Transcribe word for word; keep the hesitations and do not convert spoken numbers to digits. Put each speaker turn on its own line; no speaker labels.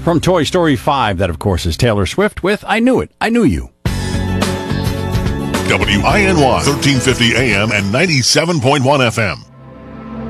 From Toy Story five, that of course is Taylor Swift with I Knew It, I Knew You.
W I N Y, thirteen fifty A M and ninety-seven point one F M.